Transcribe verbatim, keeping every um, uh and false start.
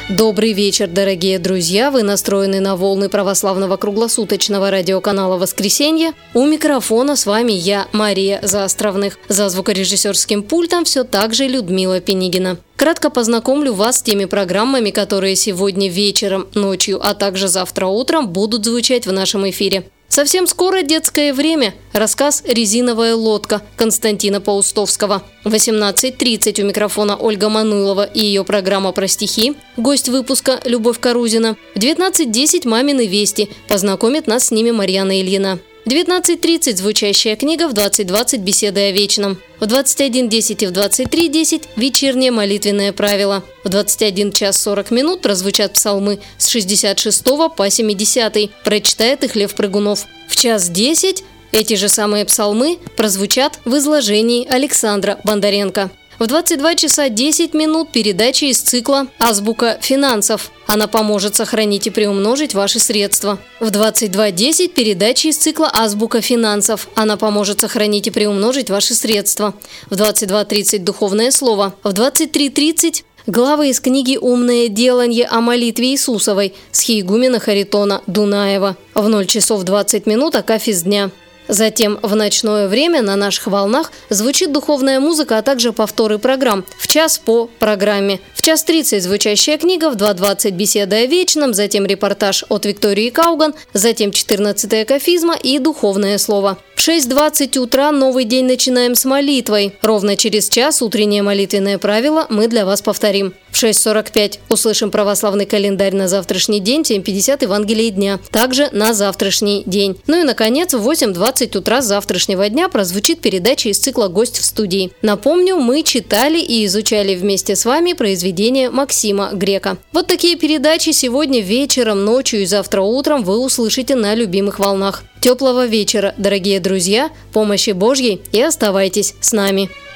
Добрый вечер, дорогие друзья! Вы настроены на волны православного круглосуточного радиоканала «Воскресенье». У микрофона с вами я, Мария Заостровных. За звукорежиссерским пультом все так же Людмила Пенигина. Кратко познакомлю вас с теми программами, которые сегодня вечером, ночью, а также завтра утром будут звучать в нашем эфире. Совсем скоро детское время. Рассказ «Резиновая лодка» Константина Паустовского. В восемнадцать тридцать у микрофона Ольга Мануйлова и ее программа про стихи. Гость выпуска Любовь Карузина. В девятнадцать десять «Мамины вести». Познакомит нас с ними Марьяна Ильина. В девятнадцать тридцать звучащая книга, в двадцать двадцать беседы о вечном. В двадцать один десять и в двадцать три десять вечернее молитвенное правило. В двадцать один час сорок минут прозвучат псалмы с шестьдесят шестого по семидесятый. Прочитает их Лев Прыгунов. В час десять эти же самые псалмы прозвучат в изложении Александра Бондаренко. В двадцать два часа десять минут передача из цикла «Азбука финансов». Она поможет сохранить и приумножить ваши средства. В двадцать два десять передача из цикла «Азбука финансов». Она поможет сохранить и приумножить ваши средства. В двадцать два тридцать духовное слово. В двадцать три тридцать главы из книги «Умное деланье о молитве Иисусовой» схиегумена Харитона Дунаева. В ноль часов двадцать минут акафист дня. Затем в ночное время на наших волнах звучит духовная музыка, а также повторы программ. В час по программе. В час тридцать звучащая книга, в два двадцать беседа о вечном, затем репортаж от Виктории Кауган, затем четырнадцатая кафизма и духовное слово. В шесть двадцать утра новый день начинаем с молитвой. Ровно через час утреннее молитвенное правило мы для вас повторим. В шесть сорок пять услышим православный календарь на завтрашний день, в семь пятьдесят Евангелие дня. Также на завтрашний день. Ну и, наконец, в восемь двадцать утра завтрашнего дня прозвучит передача из цикла «Гость в студии». Напомню, мы читали и изучали вместе с вами произведение Максима Грека. Вот такие передачи сегодня вечером, ночью и завтра утром вы услышите на любимых волнах. Теплого вечера, дорогие друзья, помощи Божьей и оставайтесь с нами.